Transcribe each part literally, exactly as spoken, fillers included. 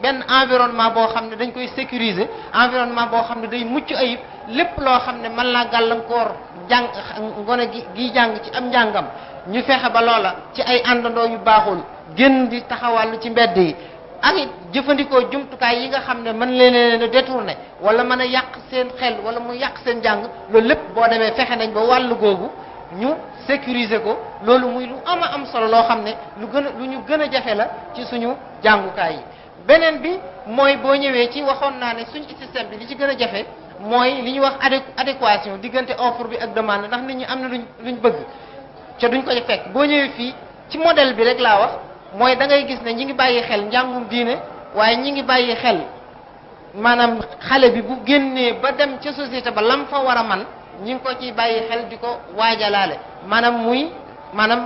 benn environnement boo xam ne dañ koy sécuriser environnement boo xam ne day mucc ayib lépp loo xam ne mën naa gàllankoor jàng ngone gi gi jàng ci am njàngam ñu fexe ba loola ci ay àndandoo yu baaxul génn di taxawàllu ci mbedd yi ak it jëfandikoo jumtukaay yi nga xam ne mën leen leen a détourner wala mën a yàq seen xel wala mu yàq seen jàng loolu lépp boo demee fexe nañ ba wàllu googu ñu sécuriser ko loolu muy lu ama am solo loo xam ne lu gën a lu ñu gën a jafe la ci suñu jàngukaay yi. beneen bi mooy boo ñëwee ci waxoon naa ne suñu système bi li ci gën a jafe mooy li ñuy wax adé adéquation diggante offre bi ak demande ndax nit ñi am na luñ luñ bëgg ca duñ ko fekk boo ñëwee fii ci modèle bi rek laa wax. mooy da ngay gis ne ñi ngi bàyyi xel njàngum diine waaye ñi ngi bàyyi xel maanaam xale bi bu génnee ba dem ca société ba lam fa war a man ñi ngi ko ciy bàyyi xel di ko waajalaale maanaam muy maanaam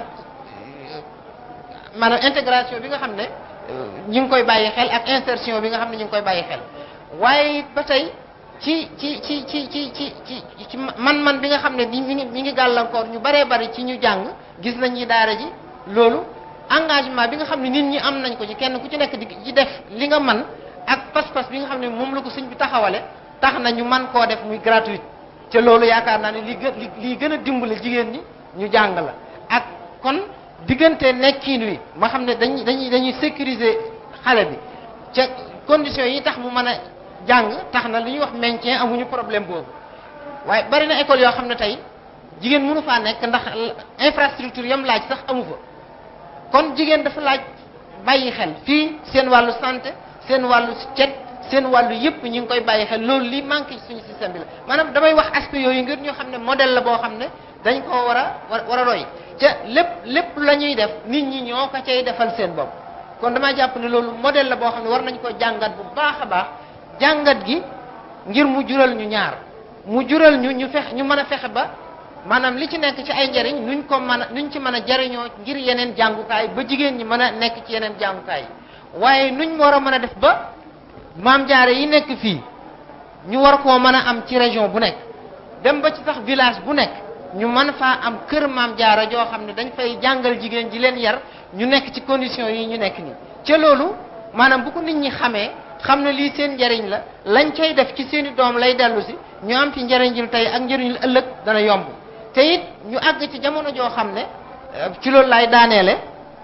maanaam intégration bi nga xam ne ñi ngi koy bàyyi xel ak insertion bi nga xam ne ñi ngi koy bàyyi xel waaye it ba tey ci ci ci ci ci ci ci ci man-man bi nga xam ne mi ngi mi ngi gàllankoor ñu baree bari ci ñu jàng gis nañ ñi daara ji loolu engagement bi nga xam ne nit ñi am nañ ko ci kenn ku ci nekk di ci def li nga man ak pas-pas bi nga xam ne moom la ko sëñ bi taxawale tax na ñu man koo def muy gratuite te loolu yaakaar naa ne li gën li gën a dimbale jigéen ñi ñu jàng la ak kon diggante nekkiin wi ma xam ne dañuy dañuy dañuy sécuriser xale bi ca conditions yi tax mu mën a jàng tax na li ñuy wax maintien amuñu problème boobu waaye bari na école yoo xam ne tey jigéen mënu faa nekk ndax infrastructure yam laaj sax amu fa kon jigéen dafa laaj bàyyi xel fii seen wàllu santé seen wàllu cet seen wàllu yëpp ñu ngi koy bàyyi xel loolu li manqué ci suñu système bi la maanaam damay wax aspect yooyu ngir ñoo xam ne modèle la boo xam ne dañ koo war a war a roy te lépp lépp la ñuy def nit ñi ñoo ko cay defal seen bopp kon damaa jàpp ne loolu modèle la boo xam ne war nañ ko jàngat bu baax a baax jàngat gi ngir mu jural ñu ñaar mu jural ñu ñu fex ñu mën a fexe ba maanaam li ci nekk ci ay njariñ nuñ ko mën a nuñ ci mën a jariñoo ngir yeneen jàngukaay ba jigéen ñi mën a nekk ci yeneen jàngukaay waaye nuñ war a mën a def ba maam jaare yi nekk fii ñu war koo mën a am ci région bu nekk dem ba ci sax village bu nekk ñu mën faa am kër maam jaara joo xam ne dañ fay jàngal jigéen ji leen yar ñu nekk ci condition yi ñu nekk nii ca loolu maanaam bu ko nit ñi xamee xam ne lii seen njariñ la lañ cay def ci seeni doom lay dellu si ñu am ci njariñul tey ak njariñul ëllëg dana yomb te it ñu àgg ci jamono joo xam ne ci loolu laay daaneele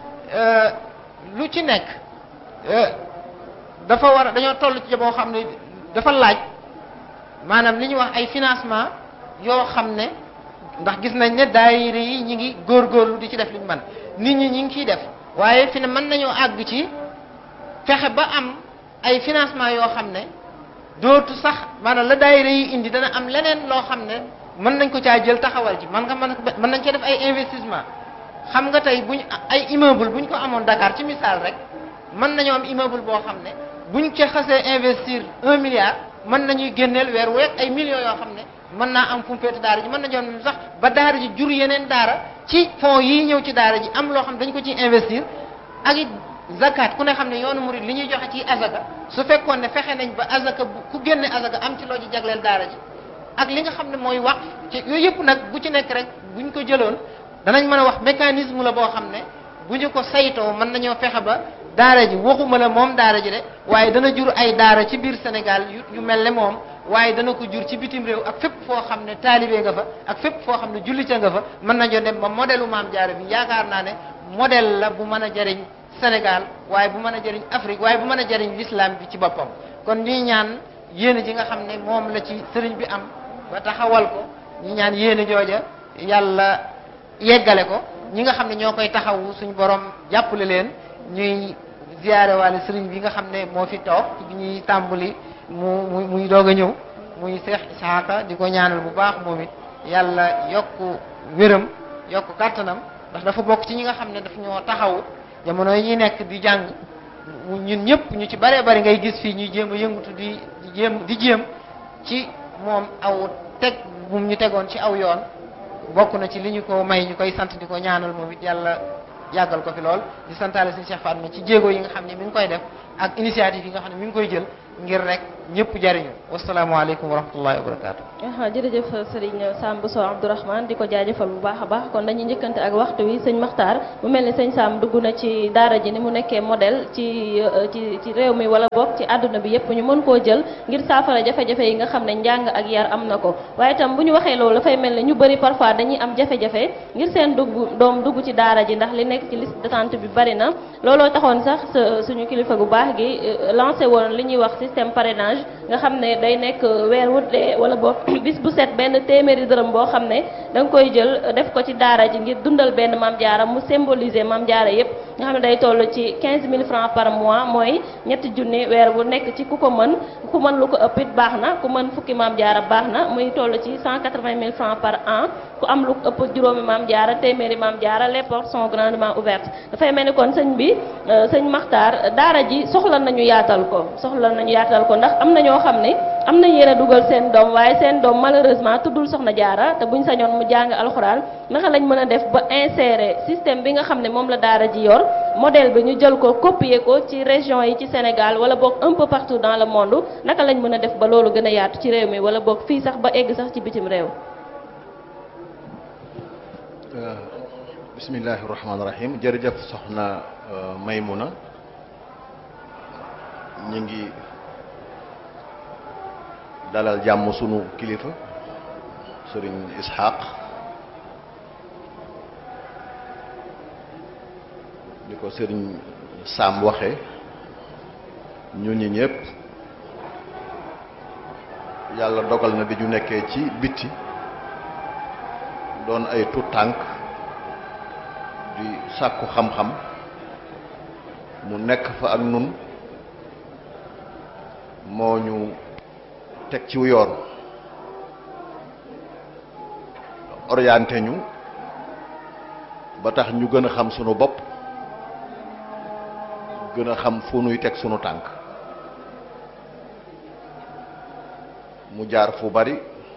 lu ci nekk dafa war a dañoo toll ci boo xam ne dafa laaj maanaam li ñuy wax ay financement yoo xam ne ndax gis nañ ne daayira yi ñi ngi góorgóorlu di ci def li ñu mën nit ñi ñi ngi ciy def waaye fi ne mën nañoo àgg ci fexe ba am ay financement yoo xam ne dootu sax maanaam la daayira yi indi dana am leneen loo xam ne mën nañ ko caa jël taxawal ci man nga mën mën nañ cee def ay investissement xam nga tey buñ ay immeuble buñ ko amoon Dakar ci misaal rek mën nañoo am immeuble boo xam ne buñ ca xasee investir un milliard mën nañuy génneel weer week ay millions yoo xam ne mën naa am fu mu féete daara ji mën nañoo am sax ba daara ji jur yeneen daara ci fonds yii ñëw ci daara ji am loo xam dañ ko ciy investir ak it zakat ku ne xam ne yoonu murid li ñuy joxe ci azaka su fekkoon ne fexe nañ ba azaka bu ku génne azaka am ci loo ji jagleel daara ji ak li nga xam ne mooy wax ci yooyu yëpp nag bu ci nekk rek buñ ko jëloon danañ mën a wax mécanisme la boo xam ne bu ñu ko saytoo mën nañoo fexe ba daara ji waxuma la moom daara ji de waaye dana jur ay daara ci biir Sénégal yu yu mel ne moom waaye dana ko jur ci bitim réew ak fépp foo xam ne taalibe nga fa ak fépp foo xam ne jullite nga fa mën nañoo dem ba modèle u maam jaara bi yaakaar naa ne modèle la bu mën a jëriñ Sénégal waaye bu mën a jëriñ Afrique waaye bu mën a jëriñ l'islam bi ci boppam kon ñuy ñaan yéene ji nga xam ne moom la ci sëriñ bi am ba taxawal ko ñu ñaan yéene jooja yàlla yeggale ko ñi nga xam ne ñoo koy taxawu suñu borom jàppale leen ñuy ziyaare waale sëriñ bi nga xam ne moo fi toog ci bi ñuy tàmbali mu mu muy doog a ñëw muy Seex Isaaka di ko ñaanal bu baax moom it yàlla yokku wéram yokku kàttanam ndax dafa bokk ci ñi nga xam ne daf ñoo taxawu jamono yi ñuy nekk di jàng ñun ñëpp ñu ci baree bari ngay gis fii ñuy jéem a yëngatu di di jéem di jéem ci moom aw teg bu ñu tegoon ci aw yoon bokk na ci li ñu ko may ñu koy sant di ko ñaanal moom it yàlla yàggal ko fi lool di santaale suñu Cheikh Fatma ci jéego yi nga xam ne mi ngi koy def ak initiative yi nga xam ne mi ngi koy jël ngir rek ñëpp jariñu wasalaamaaleykum wa rahmatullahi wa barakaatu. jërëjëf Serigne Sam Bousso Abdourahmane di ko jaajëfal bu baax a baax kon dañuy njëkkante ak waxtu wi sëñ Makhtar mu mel ni sëñ Sam dugg na ci daara ji ni mu nekkee modèle ci ci ci réew mi wala boog ci àdduna bi yëpp ñu mën koo jël ngir saafara jafe-jafe yi nga xam ne njàng ak yar am na ko waaye itam bu ñu waxee loolu dafay mel ni ñu bëri parfois dañuy am jafe-jafe ngir seen dugg doom dugg ci daara ji ndax li nekk ci liste d'attente bi bari na looloo taxoon sax suñu kilifa gu baax gi lancé woon li ñuy wax système parrainage nga xam ne day nekk weer wu dee wala boog bis bu set benn téeméeri dërëm boo xam ne da nga koy jël def ko ci daara ji ngir dundal benn Maam Jaara mu symboliser Maam Jaara yépp nga xam ne day toll ci quinze mille francs par mois mooy ñetti junni weer bu nekk ci ku ko mën ku mën lu ko ëpp it baax na ku mën fukki Maam Jaara baax na muy toll ci cent quatre-vingt mille francs par an ku am lu ëpp juróomi Maam Jaara téeméeri Maam Jaara les portes sont grandement ouvertes dafay mel ni kon sëñ bi sëñ Makhtar daara ji soxla nañu yaatal ko soxla nañu yaatal ko ndax am na ñoo xam ne am na yéen a dugal seen doom waaye seen doom malheureusement tuddul soxna jaara te buñ sañoon mu jàng alxuraan naka lañ mën a def ba insérer système bi nga xam ne moom la daara ji yor modèle bi ñu jël ko copier ko ci région yi ci Sénégal wala boog un peu partout dans le monde naka lañ mën a def ba loolu gën a yaatu ci réew mi wala boog fii sax ba egg sax ci bitim réew. bismillahi rahmaani rahim jërëjëf soxna Maymuna ñu ngi dalal jàmm sunu kilifa sëriñ Ishaq ni ko sëriñ Sam waxe ñun ñi ñëpp yàlla dogal na bi ñu nekkee ci bitti doon ay tuut tànk di sàkku xam-xam mu nekk fa ak nun moo ñu teg ci yoon orienté ñu ba tax ñu gën a xam sunu bopp gën a xam fu nuy teg sunu tànk mu jaar fu bari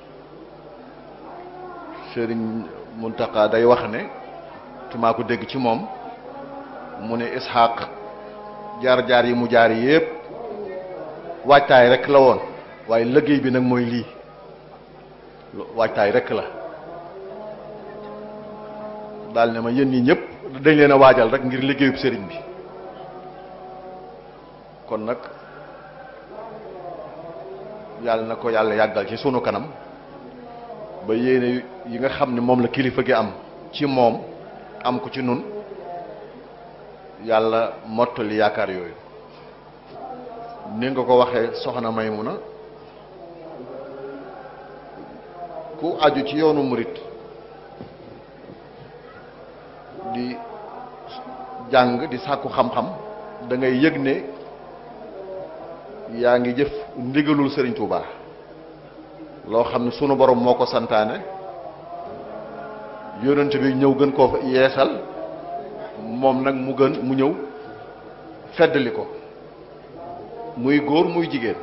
Sëriñ Muntaqa day wax ne te maa ko dégg ci moom mu ne Ishaq jaar-jaar yi mu jaar yépp waajtaay rek la woon waaye liggéey bi nag mooy lii waajtaay rek la daal ne ma yéen ñi ñëpp dañ leen a waajal rek ngir liggéeyub sëriñ bi kon nag yàlla na ko yàlla yàggal ci sunu kanam ba yéene yi nga xam ne moom la kilifa gi am ci moom am ko ci nun yàlla mottali yaakaar yooyu ni nga ko waxee soxna Maymuna ku aju ci yoonu murit di jàng di sàkku xam-xam da ngay yëg ne yaa ngi jëf ndigalul Sëriñ Tuubaa loo xam ne sunu borom moo ko santaane yonent bi ñëw gën koo yeesal moom nag mu gën mu ñëw feddali ko muy góor muy jigéen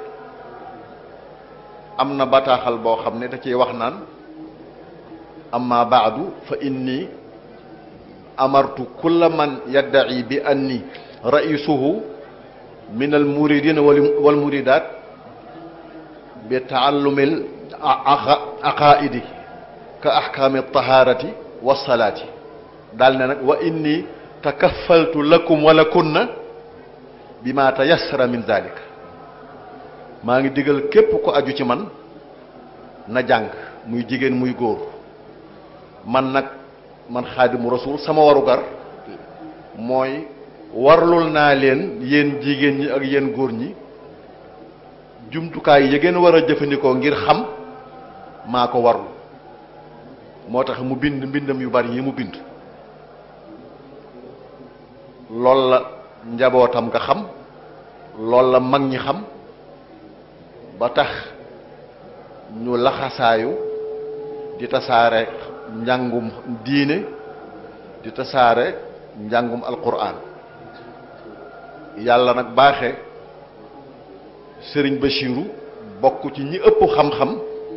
am na bataaxal boo xam ne da ciy wax naan amma baadu fa inni amartu kulla man yadda'i bi anni raisuhu min al muridina wal muridat bi taallumil aqaidi ka ahkaami taharati wasalaati daal ne nag wa inni takaffaltu lakum wa lakunna bima tayassara min zalika maa ngi digal képp ko aju ci man na jàng muy jigéen muy góor man nag man xaadimu rasul sama warugar mooy warlul naa leen yéen jigéen ñi ak yéen góor ñi jumtukaay yi ngeen war a jëfandikoo ngir xam maa ko warlu moo tax mu bind mbindam yu bari yi mu bind lool la njabootam nga xam lool la mag ñi xam ba tax ñu laxasaayu di tasaare njàngum diine di tasaare njàngum alquran yàlla nag baaxe sëriñ Bachiru bokk ci ñi ëpp xam-xam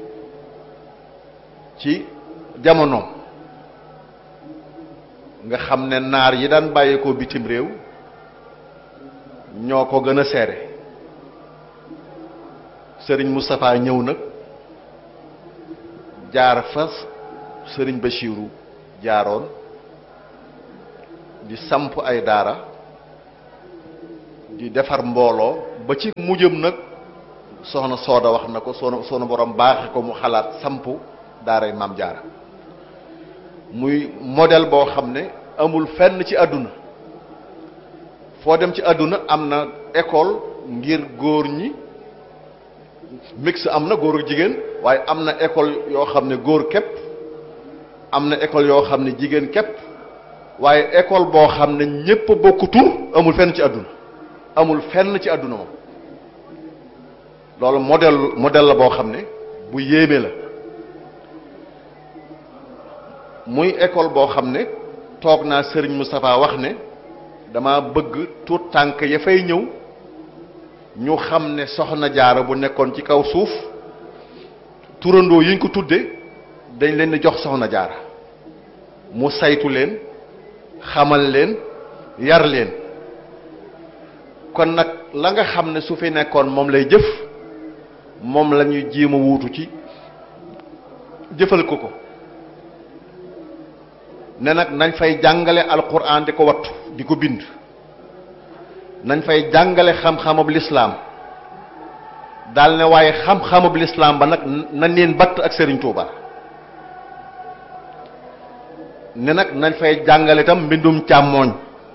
ci jamonoom nga xam ne naar yi daan bàyyeekoo bitim réew ñoo ko gën a seere sëriñ Moustapha ñëw nag jaar fas sëriñ Bachiru jaaroon di samp ay daara di defar mbooloo ba ci mujjëm nag soxna Sooda wax na ko soxna soxna borom baaxe ko mu xalaat samp daaray Maam Jaara muy modèle boo xam ne amul fenn ci àdduna foo dem ci àdduna am na école ngir góor ñi mix am na góor ak jigéen waaye am na école yoo xam ne góor képp am na école yoo xam ne jigéen képp waaye école boo xam ne ñépp a bokk tur amul fenn ci àdduna amul fenn ci àdduna moom loolu modèle modèle la boo xam ne bu yéeme la muy école boo xam ne toog naa Serigne Moustapha wax ne dama bëgg tuut tànk ya fay ñëw ñu xam ne soxna jaara bu nekkoon ci kaw suuf turandoo yi ñu ko tudde dañ leen di jox soxna jaara mu saytu leen xamal leen yar leen kon nag la nga xam ne su fi nekkoon moom lay jëf moom la ñuy jéem a wuutu ci jëfal ko ko ne nag nañ fay jàngale alquran di ko wattu di ko bind nañ fay jàngale xam-xamab lislaam daal ne waaye xam-xamab lislaam ba nag na neen batt ak Serigne Touba ne nag nañ fay jàngale itam mbindum càmmooñ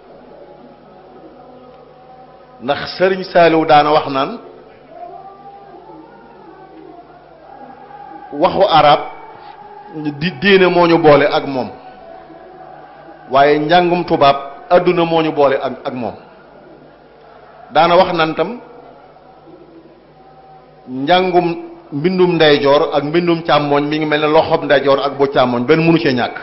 ndax Serigne Saliou daana wax naan waxu arab di diine moo ñu boole ak moom waaye njàngum tubaab adduna moo ñu boole ak ak moom daana wax nan tam njàngum mbindum ndeyjoor ak mbindum càmmooñ mi ngi mel ne loxob ndeyjoor ak bu càmmooñ benn mënu cee ñàkk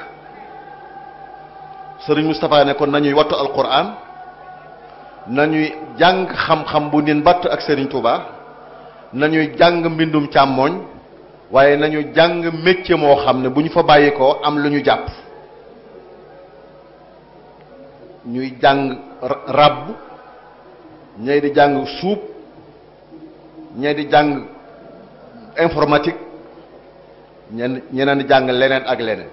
Sëriñ Moustapha ne kon nañuy wattu alquran nañuy jàng xam-xam bu nin batt ak Sëriñ Touba nañuy jàng mbindum càmmooñ waaye nañu jàng métier moo xam ne bu ñu fa bàyyi ko am lu ñu jàpp ñuy jàng ràbb ñay di jàng suub ñay di jàng informatique ñen ñeneen di jàng leneen ak leneen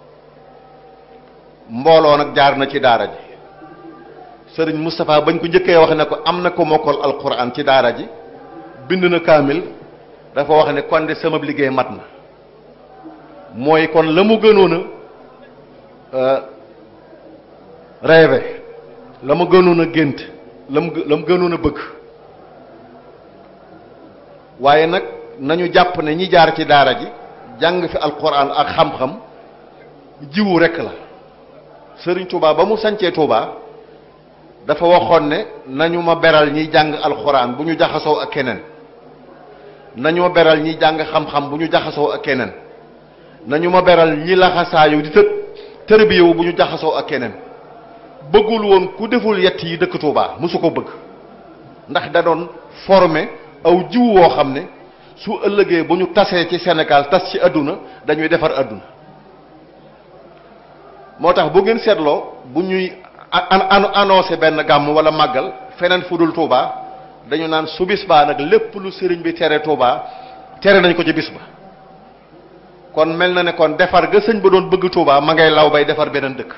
mbooloo nag jaar na ci daara ji Sëriñ Moustapha bañ ko njëkkee wax ne ko am na ko mokkal alquran ci daara ji bind na kaamil dafa wax ne kon de sama liggéey mat na mooy kon la mu gënoon a rêvé la mu gënoon a gént la mu la mu gënoon a bëgg waaye nag nañu jàpp ne ñi jaar ci daara ji jàng fi alquran ak xam-xam jiwu rekk la Sëriñ Touba ba mu sancee Touba dafa waxoon ne nañu ma beral ñiy jàng alquran bu ñu jaxasoo ak keneen nañu ma beral ñi jàng xam-xam bu ñu jaxasoo ak keneen nañu ma beral ñi laxasaayu di tëb tërbiyewu bu ñu jaxasoo ak keneen bëggul woon ku deful yett yi dëkk Touba mosu ko bëgg ndax da doon former aw jiw woo xam ne su ëllëgee bu ñu tasee ci Sénégal tas ci àdduna dañuy defar àdduna moo tax bu ngeen seetloo bu ñuy annoncé benn gàmm wala màggal feneen fu dul Touba dañu naan su bis baa nag lépp lu sëriñ bi tere Touba tere nañ ko ci bis ba kon mel na ne kon defar ga sëñ ba doon bëgg Touba ma ngay law bay defar beneen dëkk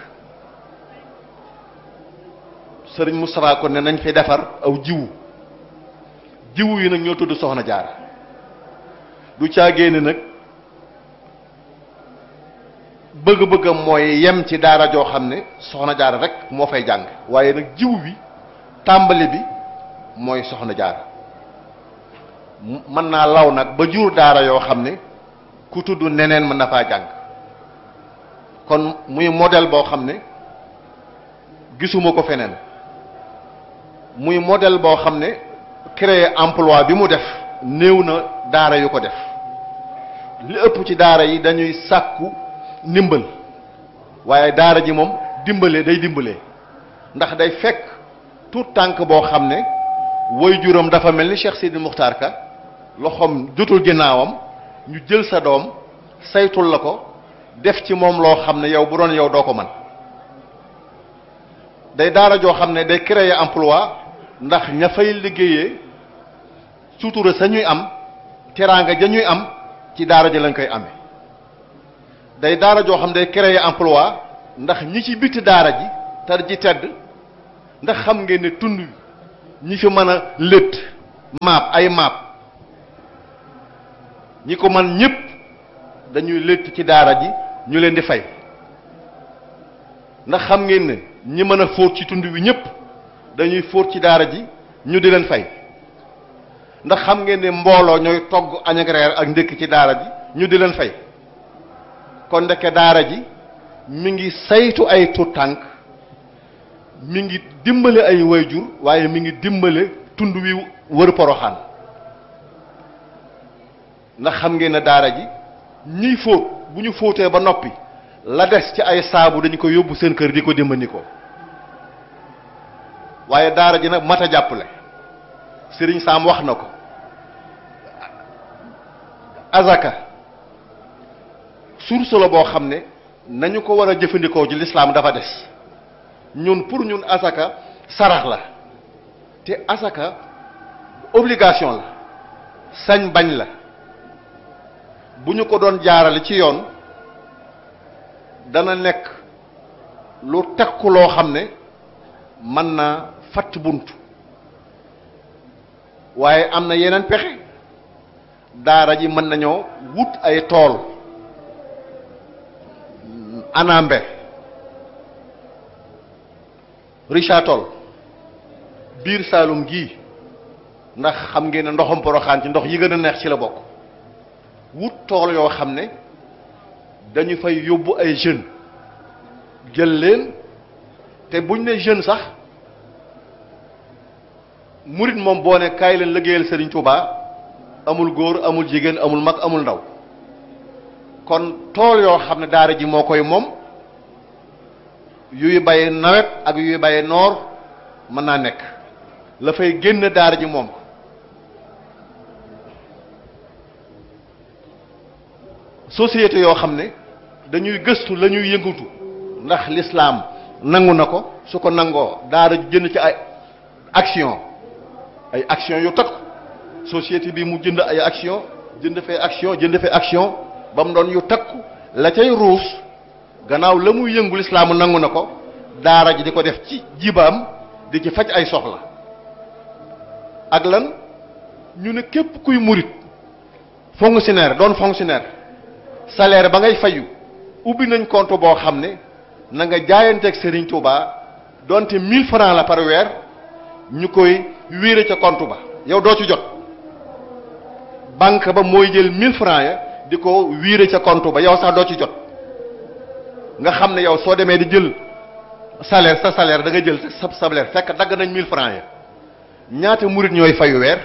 sëriñ Moustapha kon ne nañ fi defar aw jiwu jiwu yi nag ñoo tudd Soxna Jaara du caagee ne nag bëgg-bëggam mooy yem ci daara joo xam ne Soxna Jaara rek moo fay jàng waaye nag jiwu bi tàmbali bi mooy Soxna Jaara mën naa law nag ba jur daara yoo xam ne ku tudd neneen mën na faa jàng kon muy modèle boo xam ne gisuma ko feneen muy modèle boo xam ne créer emploi bi mu def néew na daara yu ko def li ëpp ci daara yi dañuy sàkku ndimbal waaye daara ji moom dimbalee day dimbalee ndax day fekk tout tànk boo xam ne woy juróom dafa mel ni Cheikh Sidi Muxtaar Ka loxoom jotul ginnaawam ñu jël sa doom saytul la ko def ci moom loo xam ne yow bu doon yow doo ko man day daara joo xam ne day créer emploi ndax ña fay liggéeyee sutura sa ñuy am teraanga ja ñuy am ci daara ji lañ koy amee day daara joo xam day créer emploi ndax ñi ci bitti daara ji tar ji tedd ndax xam ngeen ne tund ñi fi mën a lët maap ay maap ñi ko man ñëpp dañuy lët ci daara ji ñu leen di fay ndax xam ngeen ne ñi mën a fóot ci tund wi ñëpp dañuy fóot ci daara ji ñu di leen fay ndax xam ngeen ne mbooloo ñooy togg añ ak reer ak ndékki ci daara ji ñu di leen fay kon ndeke daara ji mi ngi saytu ay tuut tànk mi ngi dimbale ay wayjur waaye mi ngi dimbale tund wi wër Poroxaan ndax xam ngeen ne daara ji ñiy fóot bu ñu fóotee ba noppi la des ci ay saabu dañu ko yóbbu seen kër di ko dimbandikoo waaye daara ji nag mat a jàppale Sëriñ Saam wax na ko azaka source la boo xam ne nañu ko war a jëfandikoo ci lislaam dafa des ñun pour ñun azaka sarax la te azaka obligation la sañ bañ la bu ñu ko doon jaarale ci yoon dana nekk lu tekku loo xam ne mën naa fatt bunt waaye am na yeneen pexe daara ji mën nañoo wut ay tool anambe Richard Toll biir Saalum gii ndax xam ngeen ne ndoxam Poroxaan ci ndox yi gën a neex ci la bokk wut tool yoo xam ne dañu fay yóbbu ay jeunes jël leen te buñ ne jeune sax murit moom boo ne kaay leen liggéeyal Serigne Touba amul góor amul jigéen amul mag amul ndaw kon tool yoo xam ne daara ji moo koy moom yuy baye nawet ak yuy baye noor mën naa nekk la fay génn daara ji moom ko société yoo xam ne dañuy gëstu la ñuy yëngatu ndax l'islam nangu na ko su ko nangoo daara ji jënd ci ay action ay action yu takk société bi mu jënd ay action jënd fee action jënd fee action ba mu doon yu takku la cay ruus gannaaw la muy yëngu lislaamu nangu na ko daara ji di ko def ci jibaam di ci faj ay soxla ak lan ñu ne képp kuy murit fonctionnaire doon fonctionnaire salaire ba ngay fayu ubbi nañ compte boo xam ne na nga jaayanteeg Serigne Touba donte mille francs la par weer ñu koy wéere ca compte ba yow doo ci jot banque ba mooy jël mille francs ya di ko wiire ca compte ba yow sax doo ci jot nga xam ne yow soo demee di jël salaire sa salaire da nga jël sa salaire fekk dagg nañ mille francs ya ñaata murit ñooy fayu weer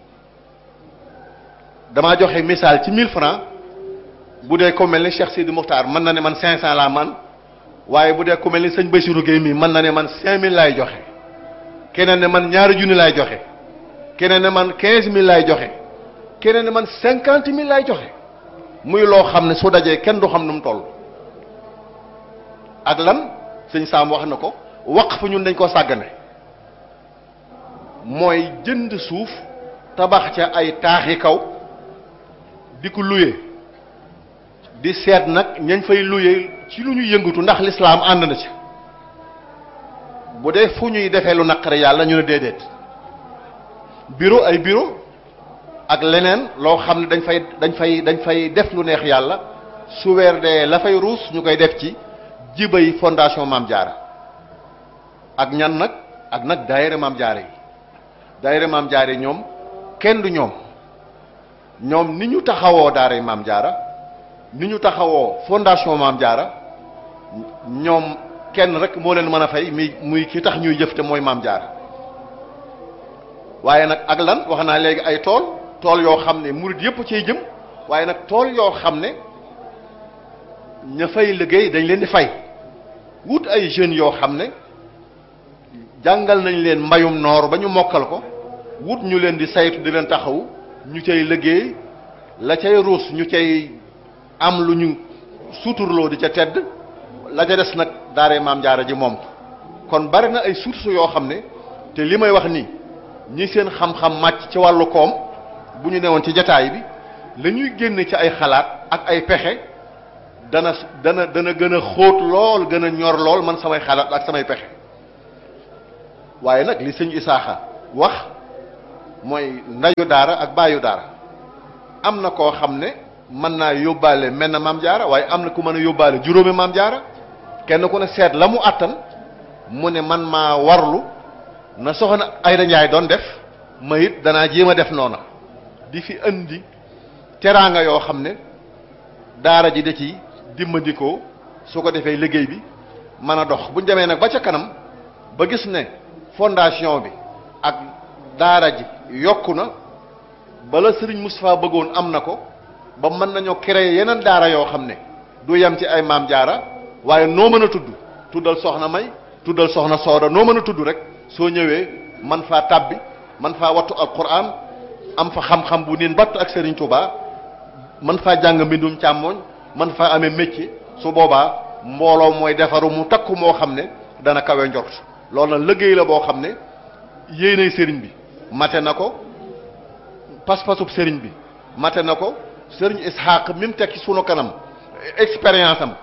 damaa joxe misaal ci mille francs bu dee ko mel ni Cheikh Sidi Mokhtar mën na ne man cinq cent laa man waaye bu dee ko mel ni sëñ Bassirou Gueye mi mën na ne man cinq mille laay joxe keneen ne man ñaari junni laay joxe keneen ne man quinze mille laay joxe keneen ne man cinquante mille laay joxe muy loo xam ne su dajee kenn du xam nu mu toll ak lan sëñ Saam wax na ko waqf ñun dañ koo sàggane mooy jënd suuf tabax ca ay taaxi kaw di ko luye di seet nag ñañ fay luye ci lu ñu yëngatu ndax lislaam ànd na ci bu dee fu ñuy defee lu naqare yàlla ñu ne déedéet bureau ay bureau ak leneen loo xam ne dañ fay dañ fay dañ fay def lu neex yàlla su weer dee la fay ruus ñu koy def ci jibay fondation Maam Jaara ak ñan nag ak nag daayira Maam Jaara yi daayira Maam Jaara yi ñoom kenn du ñoom ñoom ni ñu taxawoo daara Maam Jaara ni ñu taxawoo fondation Maam Jaara ñoom kenn rek moo leen mën a fay mi muy ki tax ñuy jëf te mooy Maam Jaara waaye nag ak lan wax naa léegi ay tool tool yoo xam ne murid yëpp ciy jëm waaye nag tool yoo xam ne ña fay liggéey dañ leen di fay wut ay jeunes yoo xam ne jàngal nañ leen mbayum noor ba ñu mokkal ko wut ñu leen di saytu di leen taxawu ñu cay liggéey la cay ruus ñu cay am lu ñu suturloo di ca tedd la ca des nag daara Maam Jaara ji moom kon bari na ay sources yoo xam ne te li may wax nii ñi seen xam-xam màcc ci wàllu koom bu ñu newoon ci jataay bi la ñuy génne ci ay xalaat ak ay pexe dana dana dana gën a xóot lool gën a ñor lool man samay xalaat ak samay pexe waaye nag li sëñ Isaaxa wax mooy ndayu daara ak baayu daara am na koo xam ne mën naa yóbbaale mel na maam jaara waaye am na ku mën a yóbbaale juróomi maam jaara kenn ku ne seet la mu àttan mu ne man maa warlu na soxna Ayda Njaay doon def ma it danaa jéem a def noona di fi andi teraanga yoo xam ne daara ji da ci dimbandikoo su ko defee liggéey bi mën a dox bu ñu demee nag ba ca kanam ba gis ne fondation bi ak daara ji yokku na bala Serigne Moustapha bëggoon am na ko ba mën nañoo créer yeneen daara yoo xam ne du yem ci ay maam jaara waaye noo mën a tudd tuddal soxna May tuddal soxna Sooda noo mën a tudd rek soo ñëwee man faa tabbi man faa wattu alquran am fa xam-xam bu niin batt ak Serigne Touba man faa jàng mbindum càmmooñ man faa amee métier su boobaa mbooloo mooy defaru mu takku moo xam ne dana kawe njort loolu nag liggéey la boo xam ne yéenay sëriñ bi mate na ko pas-pasub sëriñ bi mate na ko sëriñ Ishaq mi mu teg ci sunu kanam expérience am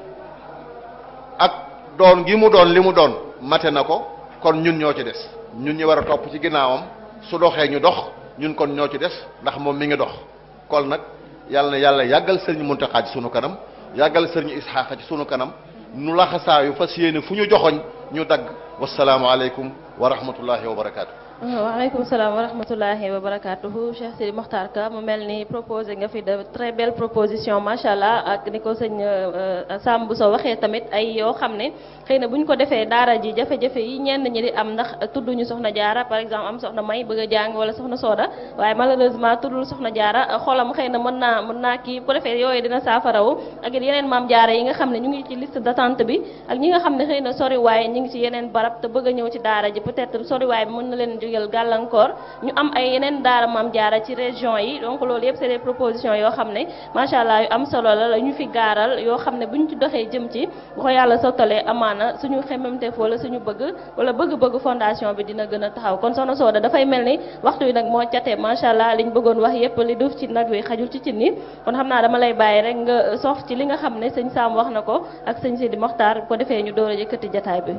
ak doon gi mu doon li mu doon mate na ko kon ñun ñoo ci des ñun ñi war a topp ci ginnaawam su doxee ñu dox ñun kon ñoo ci des ndax moom mi ngi dox kon nag yàlla na yàlla yàggal sëriñ Muntaxa ci sunu kanam yàggal sëriñ Ishaq ci sunu kanam nu laxasaayu fas yéene fu ñu joxoñ ñu dagg wasalaamu aleykum wa rahmatullahi wa barakaatu. waaleykum salaam wa rahmatullahi wa barakatuhu Cheikh Sidi Mokhtar Ka mu mel ni proposé nga fi de très belle proposition macha allah ak ni ko sëñ Sam Bousso waxee tamit ay yoo xam ne xëy na bu ñu ko defee daara ji jafe-jafe yi ñenn ñi di am ndax tudduñu soxna jaara par exemple am soxna May bëgg a jàng wala soxna Sooda waaye malheureusement tuddul soxna jaara xolam xëy na mën naa mën naa kii bu ko defee yooyu dina saafarawu ak yeneen maam jaara yi nga xam ne ñu ngi ci liste d'attente bi ak ñi nga xam ne xëy na sori waaye ñu ngi ci yeneen barab te bëgg a ñëw ci daara ji peut-être sori waaye bi mën na leen jógal gàllankoor ñu am ay yeneen daara maam jaara ci région yi donc loolu yëpp c'est des propositions yoo xam ne macha allah yu am solo la la ñu fi gaaral yoo xam ne bu ñu ci doxee jëm ci bu ko yàlla sottalee amaana suñu xemmemteef wala suñu bëgg wala bëgg-bëgg fondation bi dina gën a taxaw kon soxna Sooda dafay mel ni waxtu wi nag moo catee macha allah liñ bëggoon wax yëpp li duuf ci nag wi xajul ci cin ni kon xam naa dama lay bàyyi rek nga sof ci li nga xam ne sëñ Sam wax na ko ak sëñ Sidi Mokhtar bu ko defee ñu door a yëkkati jataay bi.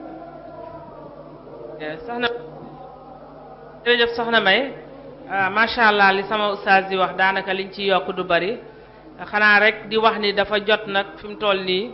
soxna jërëjëf soxna May macha allah li sama ustaas di wax daanaka liñ ci yokk du bari xanaa rek di wax ni dafa jot nag fi mu toll nii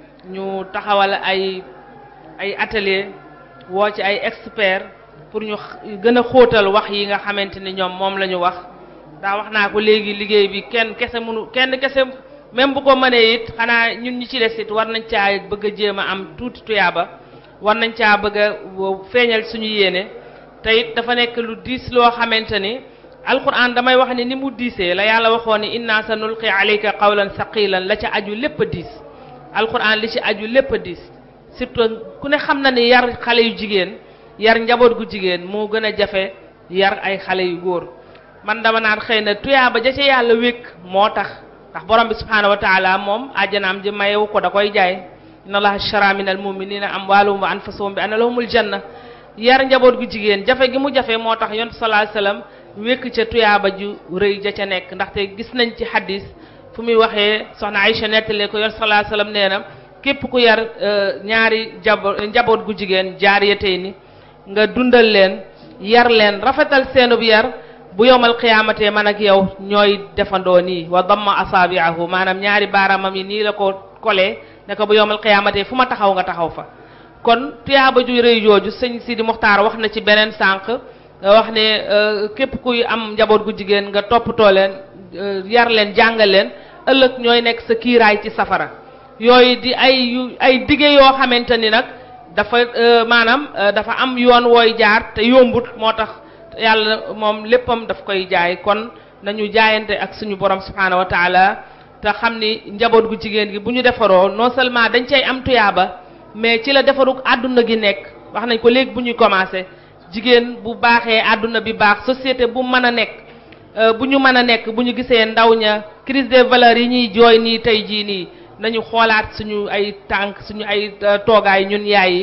ñu taxawal ay ay atelier woo ci ay experts pour ñu gën a xóotal wax yi nga xamante ni ñoom moom la ñu wax daa wax naa ko léegi liggéey bi kenn kese mënu kenn kese même bu ko mënee it xanaa ñun ñi ci des it war nañ caa bëgg a jéem a am tuuti tuyaaba war nañ caa bëgg a feeñal suñu yéene te it dafa nekk lu diis loo xamante ni alquran damay wax ni ni mu diisee la yàlla waxoon ni inna sa nulqi alayka qawlan saqilan la ca aju lépp a diis alquran li ci aju lépp a diis surtout ku ne xam na ni yar xale yu jigéen yar njaboot gu jigéen moo gën a jafe yar ay xale yu góor man dama naan xëy na tuyaaba ja ca yàlla wékk moo tax ndax borom bi subhanahu wa taala moom àjjanaam ji mayewu ko da koy jaay inna allaha ashtara min al muminina amwaalahum wa anfusahum bi anna lahumul janna yar njaboot gu jigéen jafe gi mu jafe moo tax yonent sallallahu alayhi wasallam wékk ca tuyaaba ju rëy ja ca nekk ndaxte gis nañ ci xadis fu muy waxee soxna Aïcha nettale ko yonent sallallahu alayhi wasallam nee na képp ku yar ñaari jabo njaboot gu jigéen jaariyatay ni nga dundal leen yar leen rafetal seenub yar bu yowmal qiyaamate man ak yow ñooy defandoo nii wa damma asaabi'ahu maanaam ñaari baaraamam yi nii la ko kolee ne ko bu yowmal qiyaamate fu ma taxaw nga taxaw fa kon tuyaaba ju rëy jooju sëñ Sidi Mokhtar wax na ci beneen sànq wax ne képp kuy am njaboot gu jigéen nga toppatoo leen yar leen jàngal leen ëllëg ñooy nekk sa kiiraay ci safara yooyu di ay yu ay dige yoo xamante ni nag dafa maanaam dafa am yoon wooy jaar te yombut moo tax yàlla moom léppam daf koy jaay kon nañu jaayante ak suñu borom subhanahu wa taala te xam ni njaboot gu jigéen gi bu ñu defaroo non seulement dañ cay am tuyaaba mais ci la defarug àdduna gi nekk wax nañ ko léegi bu ñuy commencé jigéen bu baaxee àdduna bi baax société bu mën a nekk bu ñu mën a nekk bu ñu gisee ndaw ña crise des valeurs yi ñuy jooy nii tey jii nii nañu xoolaat suñu ay tànk suñu ay toogaay ñun yaay yi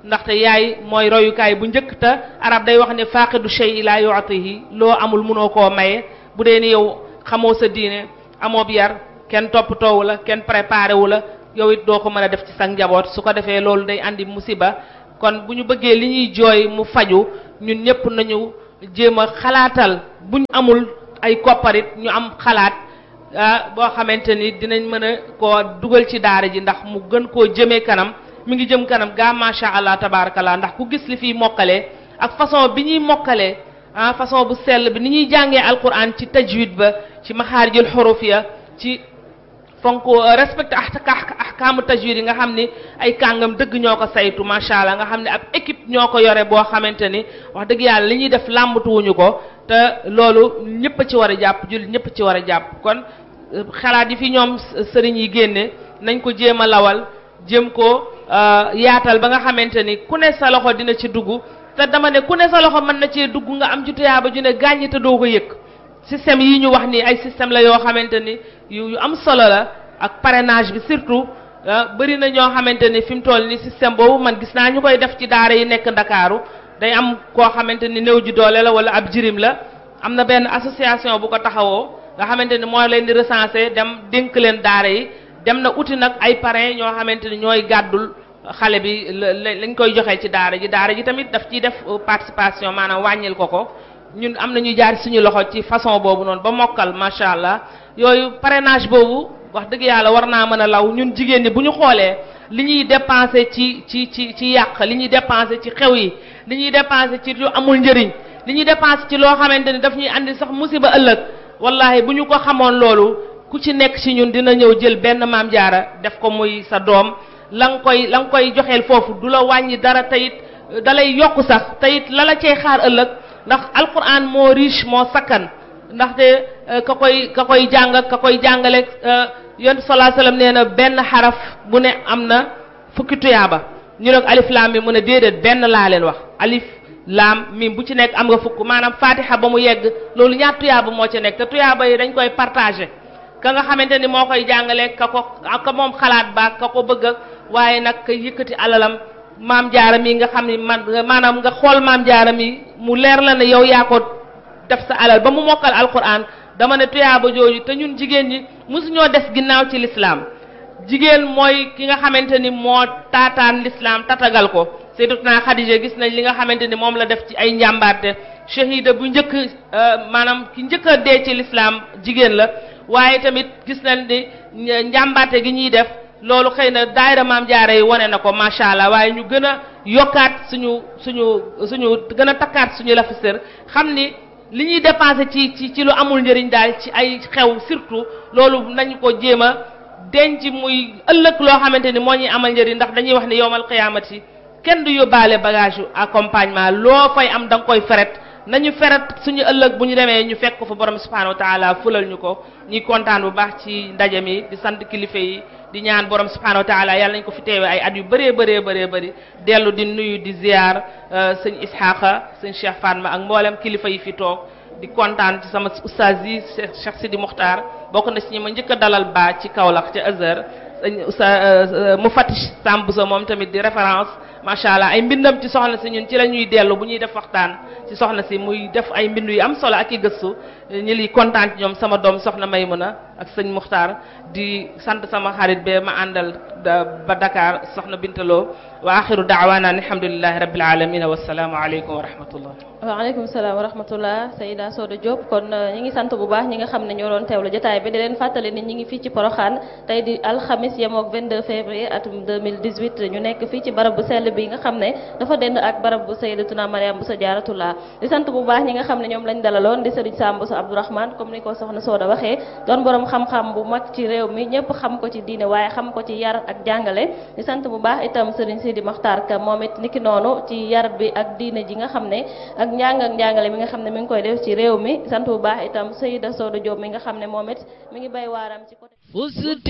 ndaxte yaay mooy royukaay bu njëkk te arab day wax ne faaqidu shay la yu'tihi loo amul mënoo koo maye bu dee ni yow xamoo sa diine amoo bi yar kenn toppatoowu la kenn préparé wu la yow it doo ko mën a def ci sa njaboot su ko defee loolu day andi musiba kon bu ñu bëggee li ñuy jooy mu faju ñun ñëpp nañu jéem a xalaatal bu ñu amul ay kopparit ñu am xalaat ah boo xamante ni dinañ mën a koo dugal ci daara ji ndax mu gën koo jëmee kanam mi ngi jëm kanam gaa macha allah tabarakallah ndax ku gis li fiy mokkalee ak façon bi ñuy mokkalee ah façon bu sell bi ni ñuy jàngee alquran ci tajwid ba ci maxaarijul xuruf ya ci fonk respecté ahkaamu tajwid yi nga xam ni ay kàngam dëgg ñoo ko saytu macha allah nga xam ne ab équipe ñoo ko yore boo xamante ni wax dëgg yàlla li ñuy def làmbatuwuñu ko te loolu ñëpp a ci war a jàpp jullit ñëpp ci war a jàpp kon xalaat yi fi ñoom sëriñ yi génne nañ ko jéem a lawal jéem ko yaatal ba nga xamante ni ku ne sa loxo dina ci dugg te dama ne ku ne sa loxo mën na cee dugg nga am ci tuyaaba ju ne gàññi te doo ko yëg système yi ñu wax ni ay système la yoo xamante ni yu yu am solo la ak parrainage bi surtout bëri na ñoo xamante ni fi mu toll ni système boobu man gis naa ñu koy def ci daara yi nekk Ndakaaru day am koo xamante ni néew ji doole la wala ab jirim la am na benn association bu ko taxawoo nga xamante ni moo leen di recenser dem dénk leen daara yi dem na uti nag ay parrain ñoo xamante ni ñooy gàddul xale bi lañ koy joxe ci daara ji daara ji tamit daf ciy def participation maanaam wàññil ko ko ñun am na ñuy jaar suñu loxo ci façon boobu noonu ba mokkal macha allah yooyu parrainage boobu wax dëgg yàlla war naa mën a law ñun jigéen ñi bu ñu xoolee li ñuy dépenser ci ci ci ci yàq li ñuy dépenser ci xew yi li ñuy dépenser ci lu amul njëriñ li ñuy dépenser ci loo xamante ni daf ñuy andi sax musiba ëllëg wallahi bu ñu ko xamoon loolu ku ci nekk ci ñun dina ñëw jël benn maam jaara def ko muy sa doom la nga koy la nga koy joxeel foofu du la wàññi dara tayit da lay yokku sax tayit la la cee xaar ëllëg ndax alquran moo riche moo sakkan ndaxte ka koy ka koy jàng ka koy jàngale yonent sallallahu alayhi wasallam nee na benn xaraf bu ne am na fukki tuyaaba ñu ne alif laam mi mu ne déedéet benn laa leen wax alif laam mim bu ci nekk am nga fukk maanaam fatiha ba mu yegg loolu ñaar tuyaaba moo ci nekk te tuyaaba yi dañ koy partagé ka nga xamante ni moo koy jàngale ka ko ka moom xalaat baak ka ko bëgg waaye nag ka yëkkati alalam maam jaara mi nga xam ni man maanaam nga xool maam jaara mi mu leer la ne yow yaa ko def sa alal ba mu mokkal alquran dama ne tuyaaba jooju te ñun jigéen ñi mosuñoo des ginnaaw ci l'islam jigéen mooy ki nga xamante ni moo taataan l'islam tatagal ko sayyidatuna Xadija gis nañ li nga xamante ni moom la def ci ay njàmbaarte shahida bu njëkk maanaam ki njëkk a dee ci l'islam jigéen la waaye tamit gis nañ ni njàmbaarte gi ñuy def loolu xëy na daayira maam jaara yi wane na ko macha allah waaye ñu gën a yokkaat suñu suñu suñu gën a takkaat suñu lafisër xam ni li ñuy dépensé ci ci ci lu amul njëriñ daal ci ay xew surtout loolu nañu ko jéem a denc muy ëllëg loo xamante ni moo ñuy amal njëriñ ndax dañuy wax ni yowmal qiyaamati kenn du yóbbaale bagage yu accompagnement loo fay am da nga koy feret nañu feret suñu ëllëg bu ñu demee ñu fekk ko fa borom subhanahu wa taala fulal ñu ko ñuy kontaan bu baax ci ndaje mi di sant kilifa yi di ñaan borom subhanahu wa taala yàlla nañ ko fi teewee ay at yu bëree bëree bëree bëri dellu di nuyu di ziar sëñ Ishaqa sëñ Cheikh Fatma ak mboolem kilifa yi fi toog di kontaan ci sama oustaz yi Cheikh Sidi Mokhtar bokk na ci ñi ma njëkk a dalal ba ci Kaolack ca Azhar sëñ oustaz mu Fatish Sambusa moom tamit di référence macha allah ay mbindam ci soxna si ñun ci la ñuy dellu bu ñuy def waxtaan ci soxna si muy def ay mbindu yu am solo ak i gëstu ñi liy kontaan ci ñoom sama doom soxna Maymuna ak sëñ Muxtaar di sant sama xarit be ma àndal ba Dakar soxna Bintaloo wa axiru daawaana alhamdulillahi rabbil alamin wa salaamu aleykum wa rahmatullah waaleykum salaam wa rahmatullah Seyda Soda Diop kon ñi ngi sant bu baax ñi nga xam ne ñoo doon teewlu jotaay bi di leen fàttali ni ñi ngi fii ci Porokhane tey di alxamis yemook vingt-deux février atum deux mille dix-huit ñu nekk fii ci barab bu sell bi nga xam ne dafa dend ak barab bu Sayyidatuna Mariam Bousso Jaaratullah di sant bu baax ñi nga xam ne ñoom lañ dalaloon di Serigne Sam Bousso Abdourahmane comme ni ko soxna Soda waxee doon borom xam-xam bu mag ci réew mi ñëpp xam ko ci diine waaye xam ko ci yar ak jàngale di sant bu baax itam Serigne Sidi Mokhtar Ka moom it niki noonu ci yar bi ak diine ji nga xam ne ak njàng ak njàngale mi nga xam ne mi ngi koy def ci réew mi sant bu baax itam Seyda Soda Diop mi nga xam ne moom it mi ngi bay waaram ci côté